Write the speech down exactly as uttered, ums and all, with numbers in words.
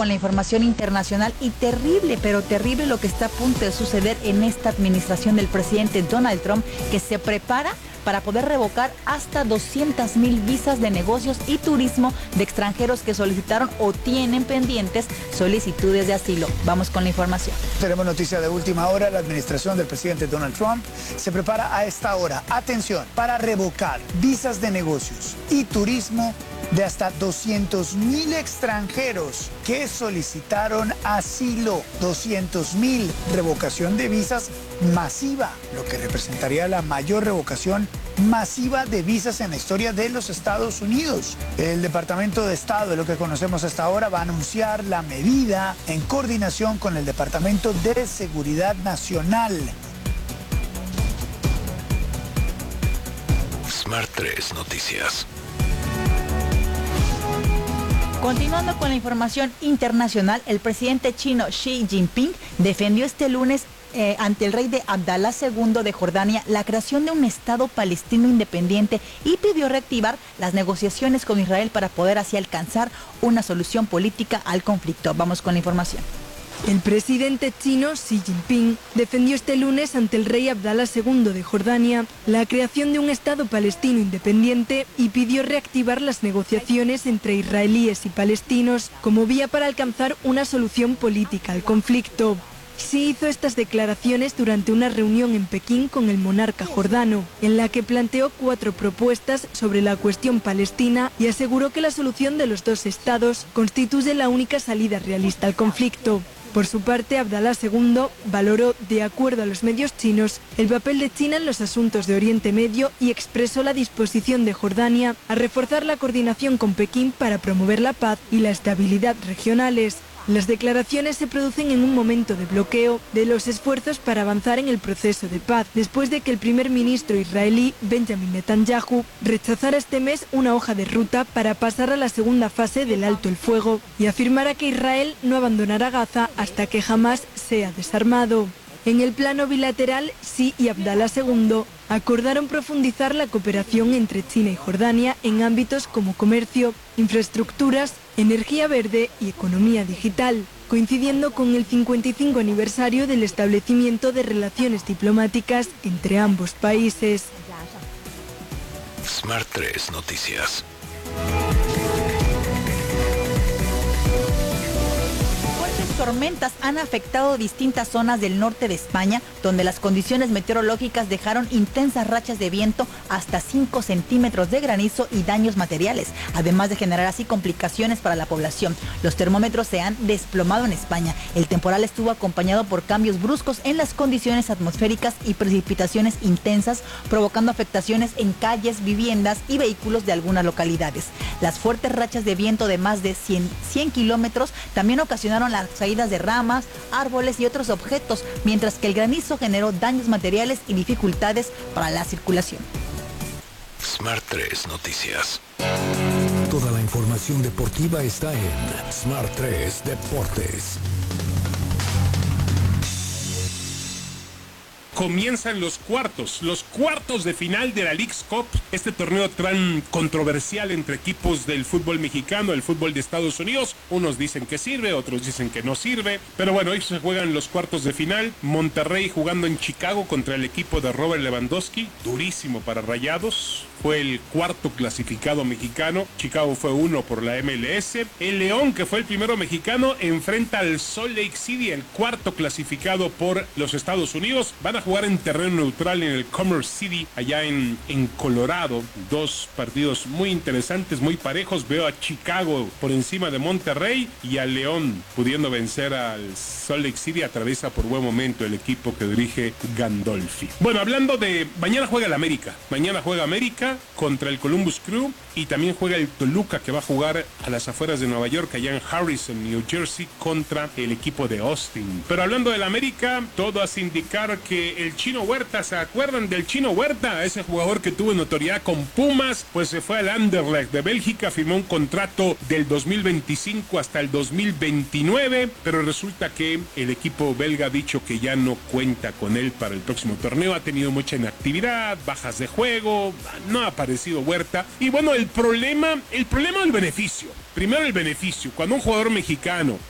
con la información internacional y terrible, pero terrible lo que está a punto de suceder en esta administración del presidente Donald Trump, que se prepara para poder revocar hasta doscientas mil visas de negocios y turismo de extranjeros que solicitaron o tienen pendientes solicitudes de asilo. Vamos con la información. Tenemos noticia de última hora. La administración del presidente Donald Trump se prepara a esta hora, atención, para revocar visas de negocios y turismo de hasta doscientos mil extranjeros que solicitaron asilo. doscientos mil, revocación de visas masiva, lo que representaría la mayor revocación masiva de visas en la historia de los Estados Unidos. El Departamento de Estado, lo que conocemos hasta ahora, va a anunciar la medida en coordinación con el Departamento de Seguridad Nacional. Smart tres Noticias. Continuando con la información internacional, el presidente chino Xi Jinping defendió este lunes eh, ante el rey de Abdalá segundo de Jordania la creación de un Estado palestino independiente y pidió reactivar las negociaciones con Israel para poder así alcanzar una solución política al conflicto. Vamos con la información. El presidente chino Xi Jinping defendió este lunes ante el rey Abdalá segundo de Jordania la creación de un Estado palestino independiente y pidió reactivar las negociaciones entre israelíes y palestinos como vía para alcanzar una solución política al conflicto. Xi hizo estas declaraciones durante una reunión en Pekín con el monarca jordano, en la que planteó cuatro propuestas sobre la cuestión palestina y aseguró que la solución de los dos estados constituye la única salida realista al conflicto. Por su parte, Abdalá segundo valoró, de acuerdo a los medios chinos, el papel de China en los asuntos de Oriente Medio y expresó la disposición de Jordania a reforzar la coordinación con Pekín para promover la paz y la estabilidad regionales. Las declaraciones se producen en un momento de bloqueo de los esfuerzos para avanzar en el proceso de paz, después de que el primer ministro israelí, Benjamin Netanyahu, rechazara este mes una hoja de ruta para pasar a la segunda fase del alto el fuego y afirmara que Israel no abandonará Gaza hasta que Hamás sea desarmado. En el plano bilateral, Xi y Abdalá segundo acordaron profundizar la cooperación entre China y Jordania en ámbitos como comercio, infraestructuras, energía verde y economía digital, coincidiendo con el cincuenta y cinco aniversario del establecimiento de relaciones diplomáticas entre ambos países. Smart tres Noticias. Tormentas han afectado distintas zonas del norte de España, donde las condiciones meteorológicas dejaron intensas rachas de viento hasta cinco centímetros de granizo y daños materiales, además de generar así complicaciones para la población. Los termómetros se han desplomado en España. El temporal estuvo acompañado por cambios bruscos en las condiciones atmosféricas y precipitaciones intensas, provocando afectaciones en calles, viviendas y vehículos de algunas localidades. Las fuertes rachas de viento de más de cien, cien kilómetros también ocasionaron las caídas de ramas, árboles y otros objetos, mientras que el granizo generó daños materiales y dificultades para la circulación. Smart tres Noticias. Toda la información deportiva está en Smart tres Deportes. Comienzan los cuartos, los cuartos de final de la Leagues Cup, este torneo tan controversial entre equipos del fútbol mexicano, el fútbol de Estados Unidos. Unos dicen que sirve, otros dicen que no sirve, pero bueno, hoy se juegan los cuartos de final. Monterrey jugando en Chicago contra el equipo de Robert Lewandowski, durísimo para Rayados. Fue el cuarto clasificado mexicano. Chicago fue uno por la M L S. El León, que fue el primero mexicano, enfrenta al Salt Lake City, el cuarto clasificado por los Estados Unidos. Van a jugar en terreno neutral en el Commerce City, allá en, en Colorado. Dos partidos muy interesantes, muy parejos. Veo a Chicago por encima de Monterrey y al León pudiendo vencer al Salt Lake City. Atraviesa por buen momento el equipo que dirige Gandolfi. Bueno, hablando de... Mañana juega el América. Mañana juega América contra el Columbus Crew y también juega el Toluca, que va a jugar a las afueras de Nueva York, allá en Harrison, New Jersey, contra el equipo de Austin. Pero hablando del América, todo hace indicar que el Chino Huerta, ¿se acuerdan del Chino Huerta? Ese jugador que tuvo notoriedad con Pumas, pues se fue al Anderlecht de Bélgica, firmó un contrato del dos mil veinticinco hasta el dos mil veintinueve, pero resulta que el equipo belga ha dicho que ya no cuenta con él para el próximo torneo. Ha tenido mucha inactividad, bajas de juego, no ha aparecido Huerta. Y bueno, el problema, el problema o el beneficio. Primero el beneficio. Cuando un jugador mexicano